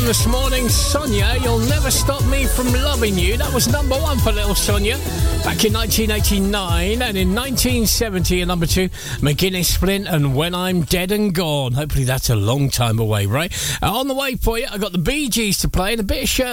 one this morning, Sonia, You'll Never Stop Me From Loving You. That was number one for little Sonia back in 1989, and in 1970 at number two, McGuinness Flint and When I'm Dead and Gone. Hopefully that's a long time away, right? On the way for you, I got the Bee Gees to play and a bit of